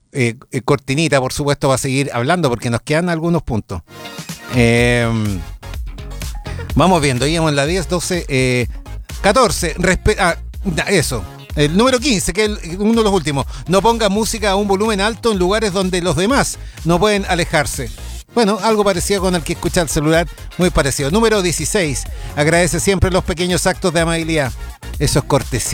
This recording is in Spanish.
cortinita, por supuesto, va a seguir hablando porque nos quedan algunos puntos. Vamos viendo, íbamos en la 10, 12, 14. Eso. El número 15, que es uno de los últimos. No ponga música a un volumen alto en lugares donde los demás no pueden alejarse. Bueno, algo parecido con el que escucha el celular, muy parecido. Número 16. Agradece siempre los pequeños actos de amabilidad. Eso es cortesía.